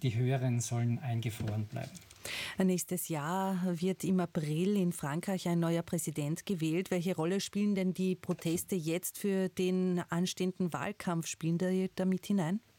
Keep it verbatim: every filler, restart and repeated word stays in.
die höheren sollen eingefroren bleiben. Nächstes Jahr wird im April in Frankreich ein neuer Präsident gewählt. Welche Rolle spielen denn die Proteste jetzt für den anstehenden Wahlkampf? Spielen da damit hinein?